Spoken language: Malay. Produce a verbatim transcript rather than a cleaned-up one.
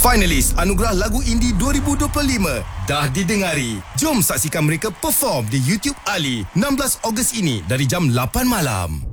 Finalis Anugerah Lagu Indie dua ribu dua puluh lima dah didengari. Jom saksikan mereka perform di YouTube Ali enam belas Ogos ini dari jam lapan malam.